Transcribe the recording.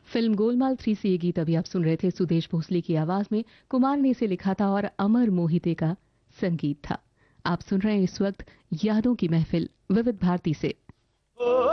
Film Golmaal 3 से ये गीत अभी आप सुन रहे थे। सुदेश भोसले की आवाज में कुमार ने इसे लिखा था और अमर मोहिते का संगीत था। आप सुन रहे हैं इस वक्त यादों की महफिल विविध भारती से।